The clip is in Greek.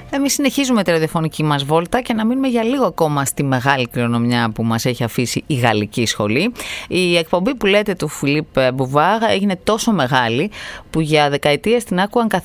Εμείς συνεχίζουμε τη ραδιοφωνική μας βόλτα και να μείνουμε για λίγο ακόμα στη μεγάλη κληρονομιά που μας έχει αφήσει η Γαλλική Σχολή. Η εκπομπή που λέτε του Φιλίπ Μπουβάρ έγινε τόσο μεγάλη που για δεκαετίες την άκουαν